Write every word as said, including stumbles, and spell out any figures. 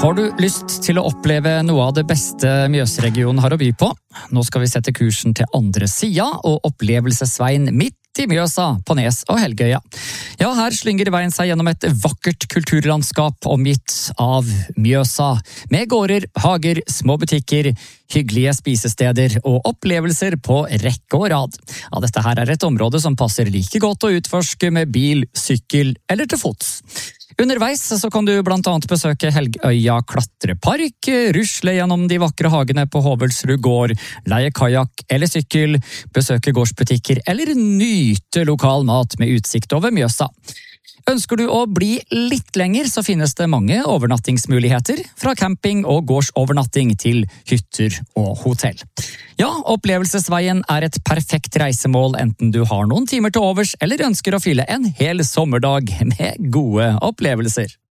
Har du lyst til å oppleve noe av det beste Mjøsregionen har å by på? Nå skal vi sette kursen til andre sida og opplevelsesveien midt i Mjøsa på Nes og Helgøya. Ja, her slynger veien seg gjennom et vakkert kulturlandskap omgitt av Mjøsa, med gårder, hager, små butikker, hyggelige spisesteder og opplevelser på rekke og rad. Ja, dette her er et område som passer like godt å utforske med bil, sykkel eller til fots. Underveis så kan du blant annet besøke Helgøya klatrepark, rusle gjennom de vakre hagene på Hovelsrud gård, leie kajak eller sykkel, besøke gårdsbutikker eller nyte lokal mat med utsikt over Mjøsa. Ønsker du å bli litt lenger, så finnes det mange overnattingsmuligheter, fra camping og gårdsovernatting til hytter og hotell. Ja, opplevelsesveien er et perfekt reisemål enten du har noen timer til overs eller ønsker å fylle en hel sommerdag med gode opplevelser.